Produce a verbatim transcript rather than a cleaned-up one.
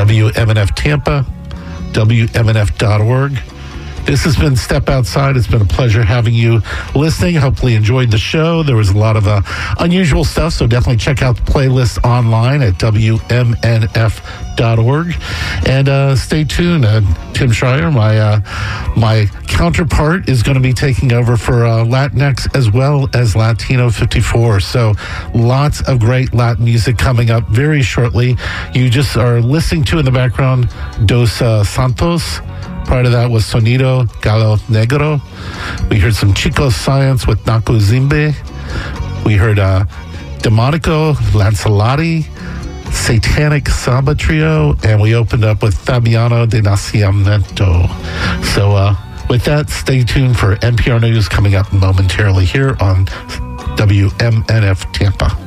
W M N F Tampa, W M N F dot org. This has been Step Outside. It's been a pleasure having you listening. Hopefully you enjoyed the show. There was a lot of uh, unusual stuff, so definitely check out the playlist online at W M N F dot org. And uh, stay tuned. Uh, Tim Schreier, my uh, my counterpart, is going to be taking over for uh, Latinx as well as Latino fifty-four. So lots of great Latin music coming up very shortly. You just are listening to in the background Dos uh, Santos. Prior to that was Sonido Galo Negro. We heard some Chico Science with Naku Zimbe. We heard uh, Demonico, Lancelotti, Satanic Samba Trio, and we opened up with Fabiano de Nascimento. So uh, with that, stay tuned for N P R News coming up momentarily here on W M N F Tampa.